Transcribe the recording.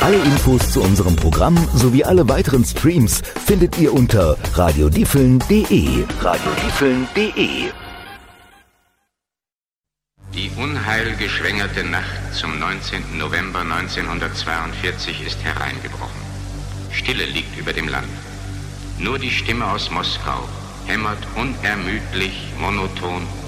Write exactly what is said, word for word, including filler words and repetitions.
Alle Infos zu unserem Programm sowie alle weiteren Streams findet ihr unter radiodiefeln punkt de. radiodiefeln punkt de. Die unheilgeschwängerte Nacht zum neunzehnten November neunzehnhundertzweiundvierzig ist hereingebrochen. Stille liegt über dem Land. Nur die Stimme aus Moskau hämmert unermüdlich, monoton